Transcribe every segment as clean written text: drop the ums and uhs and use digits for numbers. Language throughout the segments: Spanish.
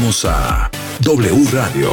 Regresamos a W Radio.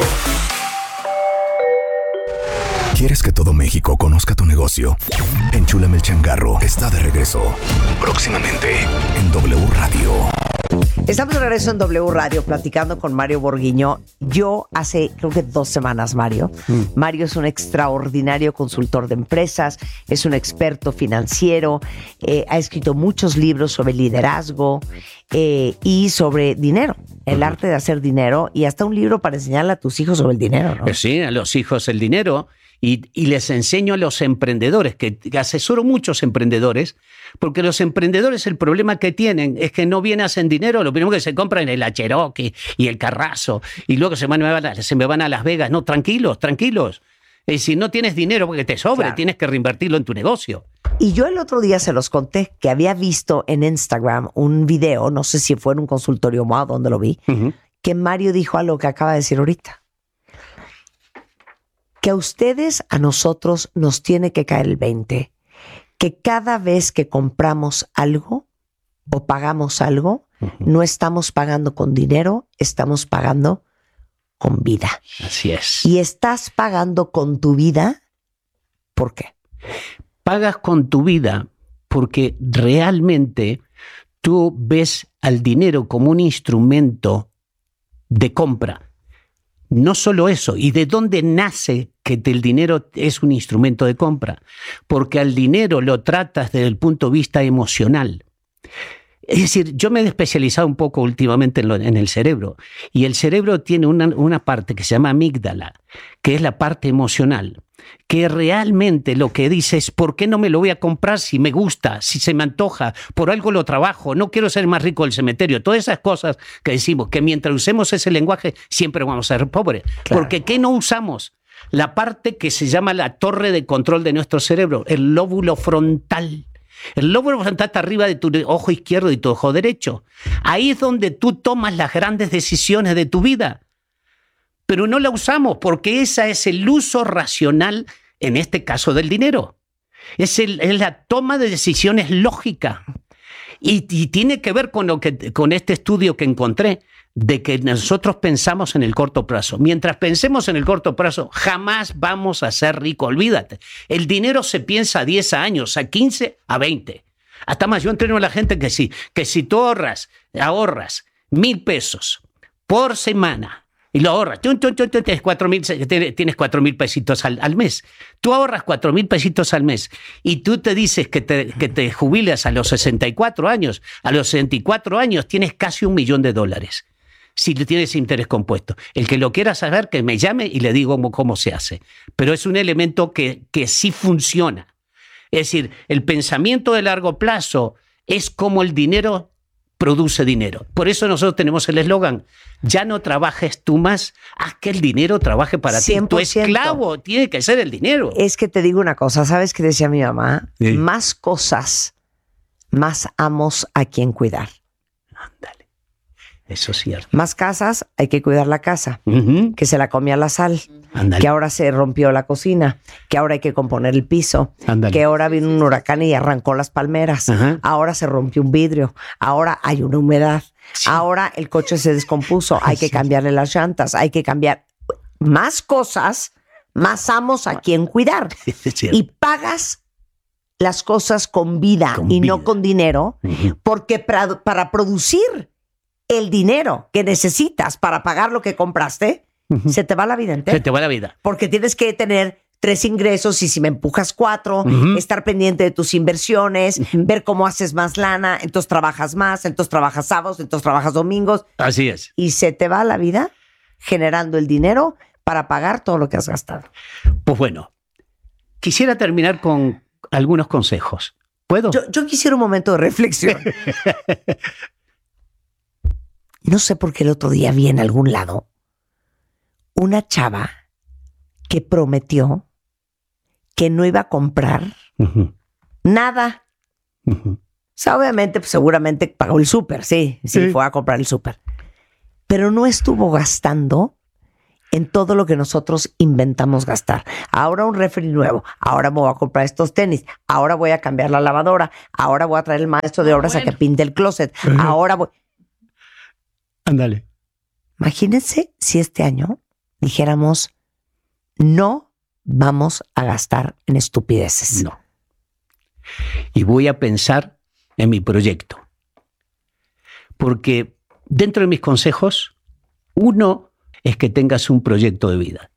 ¿Quieres que todo México conozca tu negocio? Enchúlame el changarro está de regreso. Próximamente en W Radio. Estamos de regreso en W Radio platicando con Mario Borguiño. Yo hace creo que 2 semanas, Mario. Mario es un extraordinario consultor de empresas, es un experto financiero, ha escrito muchos libros sobre liderazgo y sobre dinero, el arte de hacer dinero, y hasta un libro para enseñarle a tus hijos sobre el dinero, ¿no? Sí, a los hijos el dinero. Y les enseño a los emprendedores, que asesoro muchos emprendedores, porque los emprendedores el problema que tienen es que no bien hacen dinero, lo primero que se compran es la Cherokee y el Carrazo, y luego se me van a Las Vegas. No, tranquilos. Es decir, no tienes dinero porque te sobre, claro. Tienes que reinvertirlo en tu negocio. Y yo el otro día se los conté que había visto en Instagram un video, no sé si fue en un consultorio o donde lo vi, que Mario dijo algo que acaba de decir ahorita. Que a ustedes, a nosotros, nos tiene que caer el 20. Que cada vez que compramos algo o pagamos algo, no estamos pagando con dinero, estamos pagando con vida. Así es. Y estás pagando con tu vida, ¿por qué? Pagas con tu vida porque realmente tú ves al dinero como un instrumento de compra. No solo eso, ¿y de dónde nace que el dinero es un instrumento de compra? Porque al dinero lo tratas desde el punto de vista emocional. Es decir, yo me he especializado un poco últimamente en el cerebro, y el cerebro tiene una parte que se llama amígdala, que es la parte emocional, que realmente lo que dice es ¿por qué no me lo voy a comprar si me gusta, si se me antoja, por algo lo trabajo, no quiero ser más rico del cementerio? Todas esas cosas que decimos, que mientras usemos ese lenguaje siempre vamos a ser pobres. Claro. Porque ¿qué no usamos? La parte que se llama la torre de control de nuestro cerebro, el lóbulo frontal. El lóbulo frontal está arriba de tu ojo izquierdo y tu ojo derecho. Ahí es donde tú tomas las grandes decisiones de tu vida. Pero no la usamos porque ese es el uso racional, en este caso del dinero. Es la toma de decisiones lógica. Y tiene que ver con este estudio que encontré, de que nosotros pensamos en el corto plazo. Mientras pensemos en el corto plazo, jamás vamos a ser ricos. Olvídate. El dinero se piensa a 10 años, a 15, a 20. Hasta más, yo entreno a la gente que si tú ahorras 1,000 pesos por semana, y lo ahorras, tienes 4,000 pesitos al mes. Tú ahorras 4,000 pesitos al mes y tú te dices que te jubilas a los 64 años. A los 64 años tienes casi $1 millón. Si tienes interés compuesto. El que lo quiera saber, que me llame y le digo cómo se hace. Pero es un elemento que sí funciona. Es decir, el pensamiento de largo plazo es como el dinero produce dinero. Por eso nosotros tenemos el eslogan: ya no trabajes tú más, haz que el dinero trabaje para 100%. ti. Tu esclavo tiene que ser el dinero. Es que te digo una cosa, ¿sabes qué decía mi mamá? Sí. Más cosas, más amos a quien cuidar. Ándale, eso es cierto. Más casas, hay que cuidar la casa, que se la comía la sal. Ándale. Que ahora se rompió la cocina, que ahora hay que componer el piso, ándale, que ahora vino un huracán y arrancó las palmeras, ahora se rompió un vidrio, ahora hay una humedad, sí, ahora el coche se descompuso, hay que cambiarle las llantas, hay que cambiar más cosas, más amos a quien cuidar. Y pagas las cosas con vida y no con dinero, porque para producir el dinero que necesitas para pagar lo que compraste, se te va la vida entera. Se te va la vida. Porque tienes que tener 3 ingresos y si me empujas 4, estar pendiente de tus inversiones, ver cómo haces más lana, entonces trabajas más, entonces trabajas sábados, entonces trabajas domingos. Así es. Y se te va la vida generando el dinero para pagar todo lo que has gastado. Pues bueno, quisiera terminar con algunos consejos. ¿Puedo? Yo quisiera un momento de reflexión. No sé por qué el otro día vi en algún lado una chava que prometió que no iba a comprar nada. O sea, obviamente, pues, seguramente pagó el súper, sí, fue a comprar el súper. Pero no estuvo gastando en todo lo que nosotros inventamos gastar. Ahora un refri nuevo, ahora me voy a comprar estos tenis, ahora voy a cambiar la lavadora, ahora voy a traer el maestro de obras a que pinte el closet, ahora voy... Ándale. Imagínense si este año dijéramos, no vamos a gastar en estupideces. No. Y voy a pensar en mi proyecto. Porque dentro de mis consejos, uno es que tengas un proyecto de vida.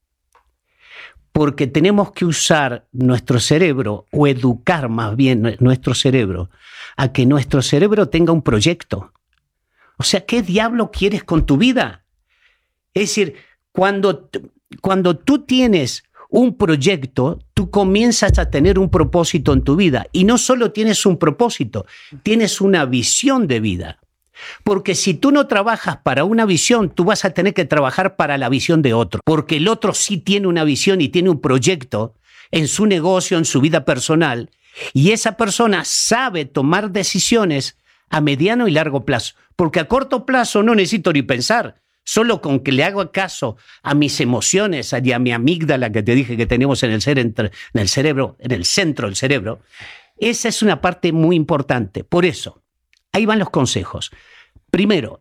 Porque tenemos que usar nuestro cerebro, o educar más bien nuestro cerebro, a que nuestro cerebro tenga un proyecto. O sea, ¿qué diablo quieres con tu vida? Es decir, cuando tú tienes un proyecto, tú comienzas a tener un propósito en tu vida. Y no solo tienes un propósito, tienes una visión de vida. Porque si tú no trabajas para una visión, tú vas a tener que trabajar para la visión de otro. Porque el otro sí tiene una visión y tiene un proyecto en su negocio, en su vida personal. Y esa persona sabe tomar decisiones a mediano y largo plazo. Porque a corto plazo no necesito ni pensar. Solo con que le haga caso a mis emociones y a mi amígdala que te dije que tenemos en el cerebro, en el centro del cerebro, esa es una parte muy importante. Por eso, ahí van los consejos. Primero,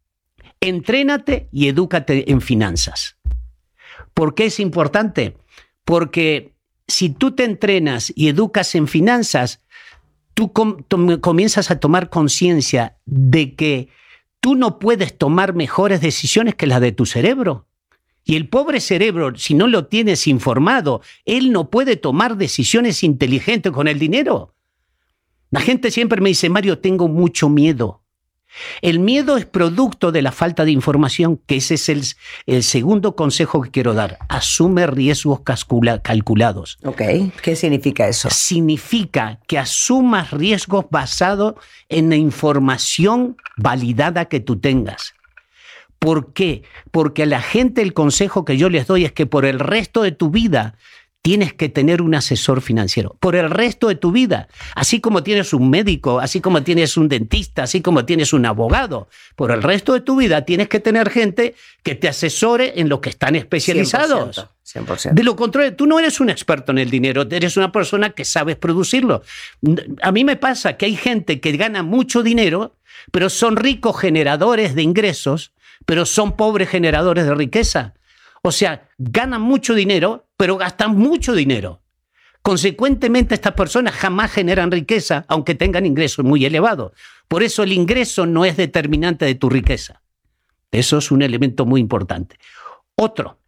entrénate y edúcate en finanzas. ¿Por qué es importante? Porque si tú te entrenas y educas en finanzas, tú comienzas a tomar conciencia de que tú no puedes tomar mejores decisiones que las de tu cerebro. Y el pobre cerebro, si no lo tienes informado, él no puede tomar decisiones inteligentes con el dinero. La gente siempre me dice, Mario, tengo mucho miedo. El miedo es producto de la falta de información, que ese es el segundo consejo que quiero dar. Asume riesgos calculados. Ok, ¿qué significa eso? Significa que asumas riesgos basados en la información validada que tú tengas. ¿Por qué? Porque a la gente el consejo que yo les doy es que por el resto de tu vida tienes que tener un asesor financiero. Por el resto de tu vida. Así como tienes un médico, así como tienes un dentista, así como tienes un abogado. Por el resto de tu vida tienes que tener gente que te asesore en lo que están especializados. 100%. De lo contrario, tú no eres un experto en el dinero, eres una persona que sabes producirlo. A mí me pasa que hay gente que gana mucho dinero, pero son ricos generadores de ingresos, pero son pobres generadores de riqueza. O sea, ganan mucho dinero, pero gastan mucho dinero. Consecuentemente, estas personas jamás generan riqueza, aunque tengan ingresos muy elevados. Por eso el ingreso no es determinante de tu riqueza. Eso es un elemento muy importante. Otro,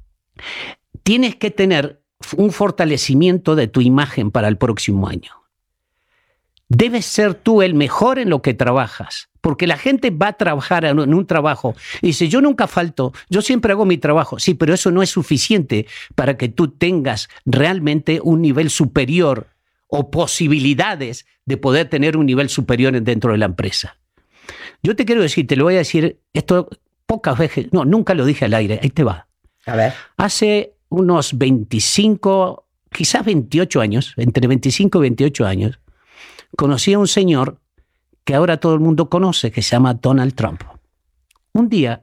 tienes que tener un fortalecimiento de tu imagen para el próximo año. Debes ser tú el mejor en lo que trabajas, porque la gente va a trabajar en un trabajo y dice, yo nunca falto, yo siempre hago mi trabajo. Sí, pero eso no es suficiente para que tú tengas realmente un nivel superior o posibilidades de poder tener un nivel superior dentro de la empresa. Yo te quiero decir, te lo voy a decir, esto pocas veces, no, nunca lo dije al aire, ahí te va. A ver. Hace unos 25, quizás 28 años, entre 25 y 28 años, conocí a un señor que ahora todo el mundo conoce, que se llama Donald Trump. Un día,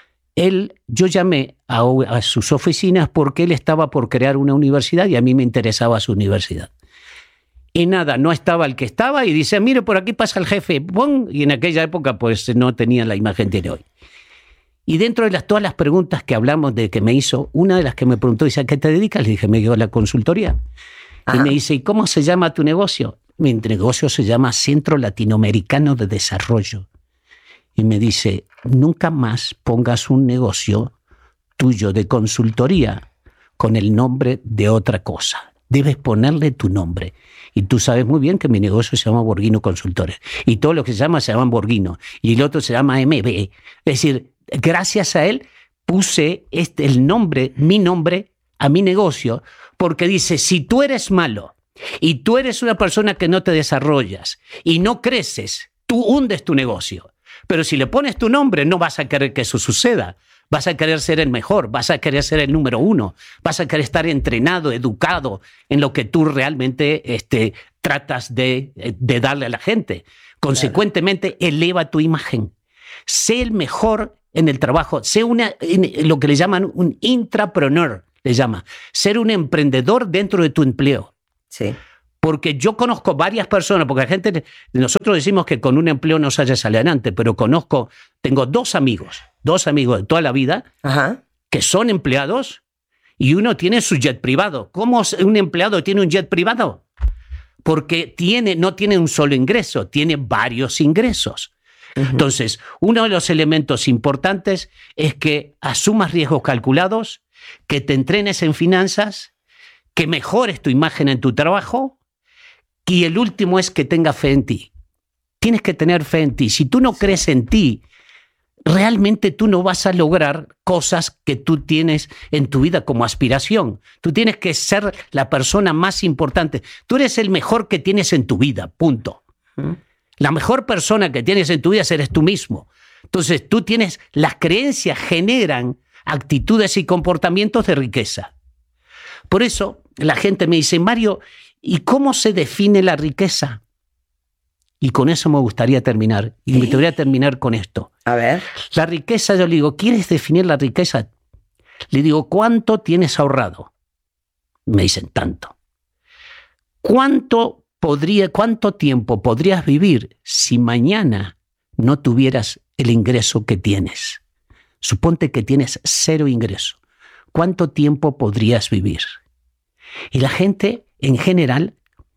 yo llamé a sus oficinas porque él estaba por crear una universidad y a mí me interesaba su universidad. Y nada, no estaba el que estaba y dice, mire, por aquí pasa el jefe. ¡Bum! Y en aquella época pues no tenía la imagen que tiene hoy. Y dentro de todas las preguntas que hablamos de que me hizo, una de las que me preguntó, dice, ¿a qué te dedicas? Le dije, me dio la consultoría. Ajá. Y me dice, ¿y cómo se llama tu negocio? Mi negocio se llama Centro Latinoamericano de Desarrollo. Y me dice, nunca más pongas un negocio tuyo de consultoría con el nombre de otra cosa. Debes ponerle tu nombre. Y tú sabes muy bien que mi negocio se llama Borghino Consultores. Y todo lo que se llaman Borghino. Y el otro se llama MB. Es decir, gracias a él puse el nombre, mi nombre, a mi negocio, porque dice, si tú eres malo, y tú eres una persona que no te desarrollas y no creces, tú hundes tu negocio. Pero si le pones tu nombre, no vas a querer que eso suceda. Vas a querer ser el mejor, vas a querer ser el número uno, vas a querer estar entrenado, educado en lo que tú realmente tratas de darle a la gente. Consecuentemente, eleva tu imagen. Sé el mejor en el trabajo, sé lo que le llaman un intrapreneur, le llama. Ser un emprendedor dentro de tu empleo. Sí. Porque yo conozco varias personas, porque nosotros decimos que con un empleo no sales adelante, pero tengo 2 amigos dos amigos de toda la vida, que son empleados, y uno tiene su jet privado. ¿Cómo un empleado tiene un jet privado? Porque no tiene un solo ingreso, tiene varios ingresos. Entonces, uno de los elementos importantes es que asumas riesgos calculados, que te entrenes en finanzas, que mejores tu imagen en tu trabajo, y el último es que tengas fe en ti. Tienes que tener fe en ti. Si tú no crees en ti, realmente tú no vas a lograr cosas que tú tienes en tu vida como aspiración. Tú tienes que ser la persona más importante. Tú eres el mejor que tienes en tu vida, punto. La mejor persona que tienes en tu vida eres tú mismo. Entonces, las creencias generan actitudes y comportamientos de riqueza. Por eso, la gente me dice, Mario, ¿y cómo se define la riqueza? Y con eso me gustaría terminar. Y me gustaría terminar con esto. A ver. La riqueza, yo le digo, ¿quieres definir la riqueza? Le digo, ¿cuánto tienes ahorrado? Me dicen, tanto. ¿Cuánto tiempo podrías vivir si mañana no tuvieras el ingreso que tienes? Suponte que tienes 0 ingreso. ¿Cuánto tiempo podrías vivir? Y la gente, en general,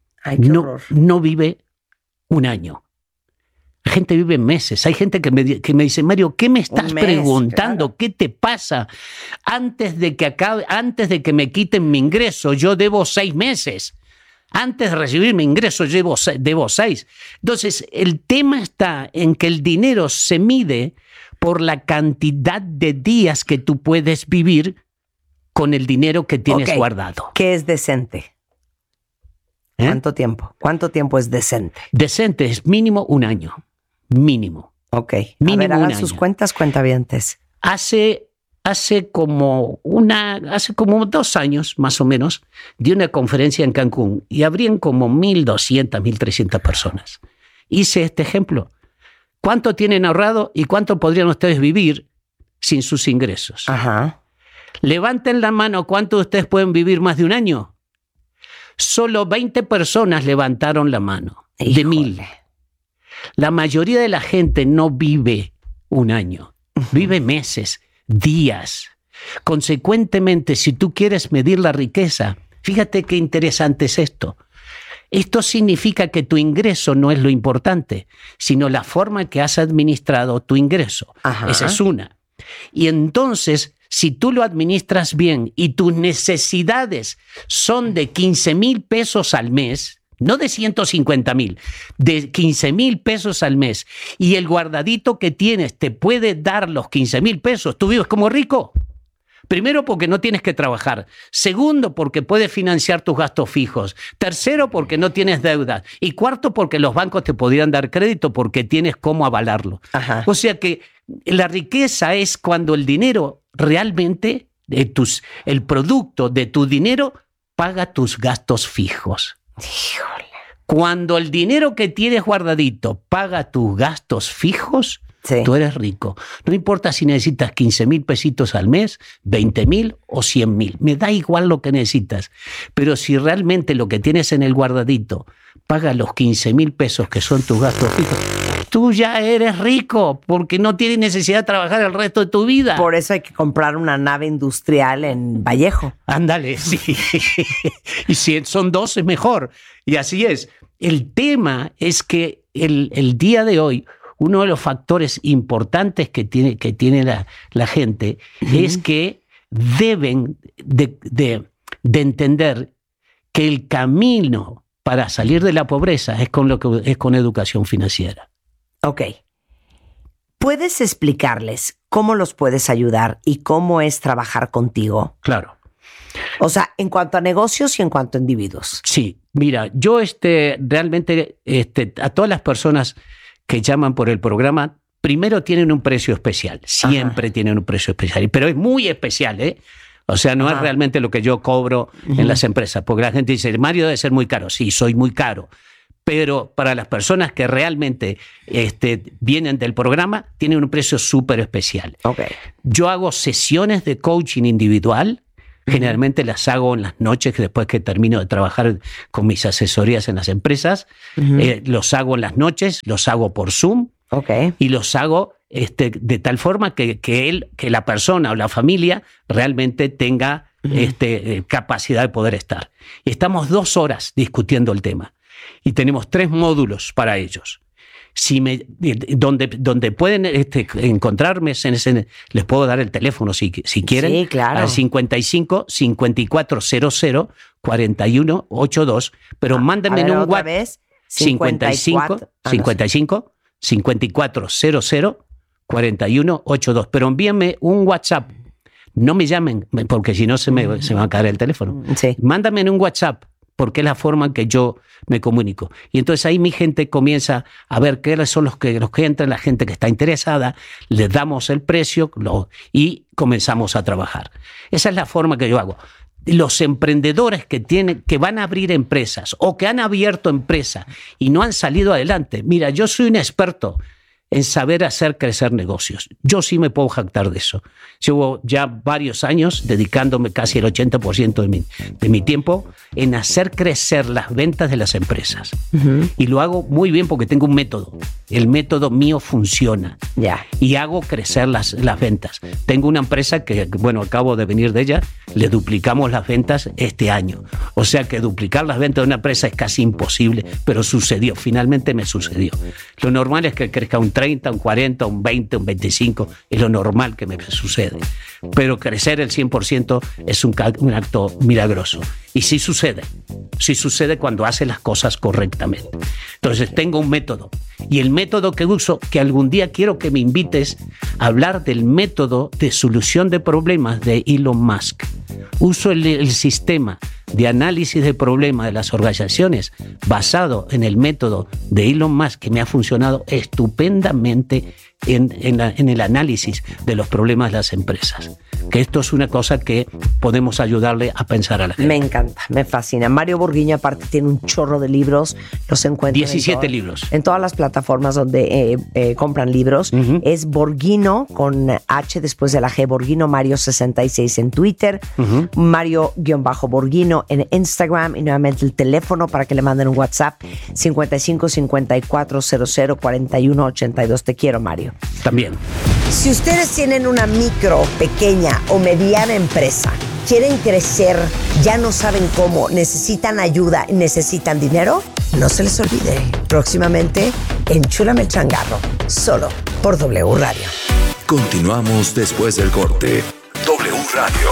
no vive un año. La gente vive meses. Hay gente que me dice, Mario, ¿qué me estás preguntando? Claro. ¿Qué te pasa? Antes de que me quiten mi ingreso, yo debo 6 meses. Antes de recibir mi ingreso, debo 6. Entonces, el tema está en que el dinero se mide por la cantidad de días que tú puedes vivir con el dinero que tienes guardado. ¿Qué es decente? ¿Cuánto tiempo? ¿Cuánto tiempo es decente? Decente es mínimo 1 año. Mínimo. Ok. Mínimo a ver, hagan sus cuentas, cuentavientes. Hace como 2 años, más o menos, di una conferencia en Cancún y habrían como 1.200, 1.300 personas. Hice este ejemplo. ¿Cuánto tienen ahorrado y cuánto podrían ustedes vivir sin sus ingresos? Levanten la mano, ¿cuántos de ustedes pueden vivir más de 1 año? Solo 20 personas levantaron la mano. Híjole. De 1.000. La mayoría de la gente no vive 1 año. Vive meses, días. Consecuentemente, si tú quieres medir la riqueza, fíjate qué interesante es esto. Esto significa que tu ingreso no es lo importante, sino la forma en que has administrado tu ingreso. Esa es una. Y entonces, si tú lo administras bien y tus necesidades son de 15,000 pesos al mes, no de 150,000, de 15,000 pesos al mes, y el guardadito que tienes te puede dar los 15,000 pesos, tú vives como rico. Primero, porque no tienes que trabajar. Segundo, porque puedes financiar tus gastos fijos. Tercero, porque no tienes deudas. Y cuarto, porque los bancos te podrían dar crédito porque tienes cómo avalarlo. O sea que la riqueza es cuando el dinero realmente, el producto de tu dinero, paga tus gastos fijos. Híjole. Cuando el dinero que tienes guardadito paga tus gastos fijos, tú eres rico. No importa si necesitas 15,000 pesitos al mes, 20,000 o 100,000. Me da igual lo que necesitas. Pero si realmente lo que tienes en el guardadito paga los 15,000 pesos que son tus gastos fijos, tú ya eres rico porque no tienes necesidad de trabajar el resto de tu vida. Por eso hay que comprar una nave industrial en Vallejo. Ándale, sí. Y si son 2 es mejor. Y así es. El tema es que el día de hoy, uno de los factores importantes que tiene la gente es que deben de entender que el camino para salir de la pobreza es con educación financiera. Ok. ¿Puedes explicarles cómo los puedes ayudar y cómo es trabajar contigo? Claro. O sea, en cuanto a negocios y en cuanto a individuos. Sí. Mira, yo realmente a todas las personas que llaman por el programa, primero tienen un precio especial. Siempre tienen un precio especial. Pero es muy especial, ¿eh? O sea, no es realmente lo que yo cobro en las empresas. Porque la gente dice, Mario debe ser muy caro. Sí, soy muy caro. Pero para las personas que realmente vienen del programa, tienen un precio súper especial. Okay. Yo hago sesiones de coaching individual. Generalmente las hago en las noches, después que termino de trabajar con mis asesorías en las empresas. Los hago en las noches, los hago por Zoom y los hago de tal forma que la persona o la familia realmente tenga capacidad de poder estar. Y estamos 2 horas discutiendo el tema y tenemos 3 módulos para ellos. Donde pueden encontrarme, les puedo dar el teléfono si quieren. Sí, claro. Al 55 5400 4182, pero mándenme en un WhatsApp. 55 5400 4182, pero envíenme un WhatsApp. No me llamen, porque si no se me va a caer el teléfono. Sí. Mándame en un WhatsApp, porque es la forma en que yo me comunico. Y entonces ahí mi gente comienza a ver qué son los que entran, la gente que está interesada, les damos el precio y comenzamos a trabajar. Esa es la forma que yo hago. Los emprendedores que van a abrir empresas o que han abierto empresas y no han salido adelante. Mira, yo soy un experto en saber hacer crecer negocios. Yo sí me puedo jactar de eso. Llevo ya varios años dedicándome casi el 80% de mi tiempo en hacer crecer las ventas de las empresas. Uh-huh. Y lo hago muy bien porque tengo un método. El método mío funciona. Yeah. Y hago crecer las ventas. Tengo una empresa que, acabo de venir de ella, le duplicamos las ventas este año. O sea que duplicar las ventas de una empresa es casi imposible, pero sucedió, finalmente me sucedió. Lo normal es que crezca un 30, un 40, un 20, un 25, es lo normal que me sucede. Pero crecer el 100% es un acto milagroso. Y sí sucede cuando hace las cosas correctamente. Entonces tengo un método. Y el método que uso, que algún día quiero que me invites a hablar del método de solución de problemas de Elon Musk. Uso el sistema de análisis de problemas de las organizaciones basado en el método de Elon Musk, que me ha funcionado estupendamente en el análisis de los problemas de las empresas. Que esto es una cosa que podemos ayudarle a pensar a la gente. Me encanta, me fascina. Mario Borghiño aparte tiene un chorro de libros, los encuentran 17 libros. En todas las plataformas donde compran libros. Uh-huh. Es Borghiño con H después de la G, Borghiño Mario 66 en Twitter, uh-huh. Mario-Borghiño en Instagram, y nuevamente el teléfono para que le manden un WhatsApp 55 54 00 41 82. Te quiero, Mario. También. Si ustedes tienen una micro, pequeña o mediana empresa, quieren crecer, ya no saben cómo, necesitan ayuda, necesitan dinero, no se les olvide. Próximamente, Enchúlame el Changarro, solo por W Radio. Continuamos después del corte. W Radio.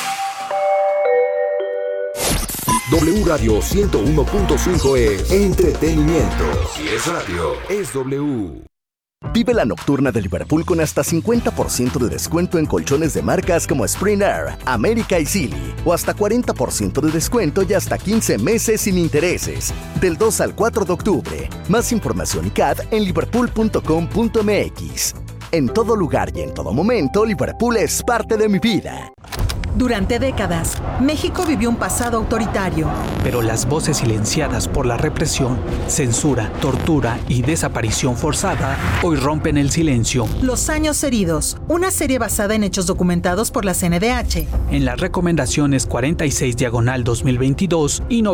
W Radio 101.5 es entretenimiento. Si es radio, es W. Vive la nocturna de Liverpool con hasta 50% de descuento en colchones de marcas como Spring Air, América y Sealy, o hasta 40% de descuento y hasta 15 meses sin intereses, del 2 al 4 de octubre. Más información y CAD en liverpool.com.mx. En todo lugar y en todo momento, Liverpool es parte de mi vida. Durante décadas, México vivió un pasado autoritario. Pero las voces silenciadas por la represión, censura, tortura y desaparición forzada hoy rompen el silencio. Los años heridos, una serie basada en hechos documentados por la CNDH. En las recomendaciones 46/2022 y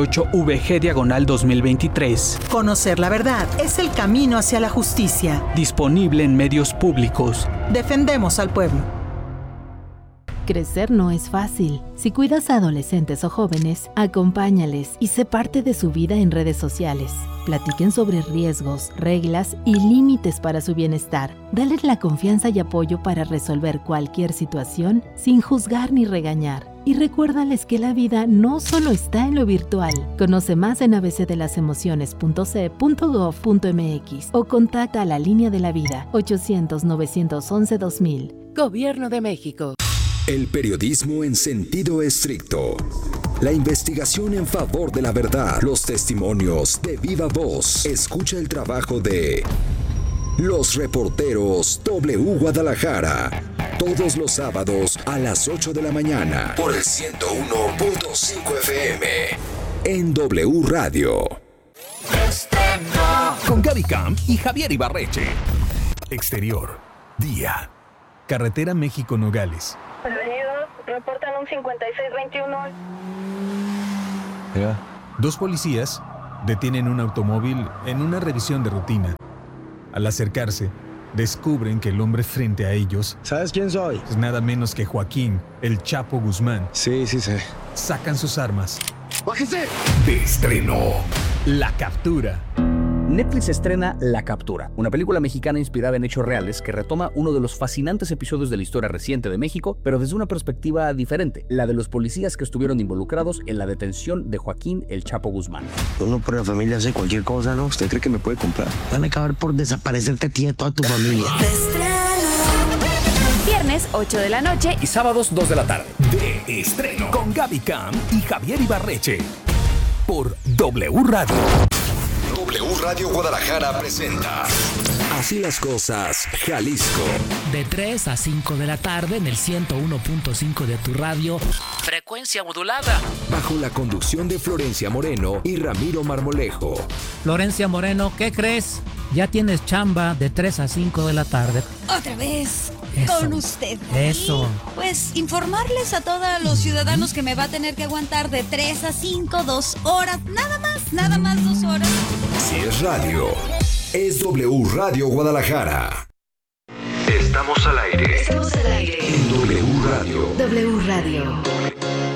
98/VG/2023. Conocer la verdad es el camino hacia la justicia. Disponible en medios públicos. Defendemos al pueblo. Crecer no es fácil. Si cuidas a adolescentes o jóvenes, acompáñales y sé parte de su vida en redes sociales. Platiquen sobre riesgos, reglas y límites para su bienestar. Dales la confianza y apoyo para resolver cualquier situación sin juzgar ni regañar. Y recuérdales que la vida no solo está en lo virtual. Conoce más en abcdelasemociones.ce.gov.mx o contacta a la Línea de la Vida 800-911-2000. Gobierno de México. El periodismo en sentido estricto. La investigación en favor de la verdad. Los testimonios de viva voz. Escucha el trabajo de los reporteros W Guadalajara. Todos los sábados a las 8 de la mañana. Por el 101.5 FM. En W Radio. Con Gaby Camp y Javier Ibarreche. Exterior. Día. Carretera México-Nogales. Bienvenidos, reportan un 5621. Dos policías detienen un automóvil en una revisión de rutina. Al acercarse, descubren que el hombre frente a ellos... ¿Sabes quién soy? Es nada menos que Joaquín, el Chapo Guzmán. Sí, sé. Sacan sus armas. ¡Bájese! De estreno, La Captura. Netflix estrena La Captura, una película mexicana inspirada en hechos reales que retoma uno de los fascinantes episodios de la historia reciente de México, pero desde una perspectiva diferente, la de los policías que estuvieron involucrados en la detención de Joaquín el Chapo Guzmán. Uno por la familia hace cualquier cosa, ¿no? ¿Usted cree que me puede comprar? Van a acabar por desaparecerte a ti y a toda tu familia. Viernes 8 de la noche y sábados 2 de la tarde. De estreno con Gaby Cam y Javier Ibarreche por W Radio. W Radio Guadalajara presenta Así las cosas, Jalisco. De 3 a 5 de la tarde en el 101.5 de tu radio. Frecuencia modulada. Bajo la conducción de Florencia Moreno y Ramiro Marmolejo. Florencia Moreno, ¿qué crees? Ya tienes chamba de 3 a 5 de la tarde. Otra vez. Eso, con usted. Eso. Pues informarles a todos los ciudadanos que me va a tener que aguantar de 3 a 5, 2 horas. Nada más 2 horas. Si es radio, es W Radio Guadalajara. Estamos al aire. Estamos al aire. En W Radio. W Radio.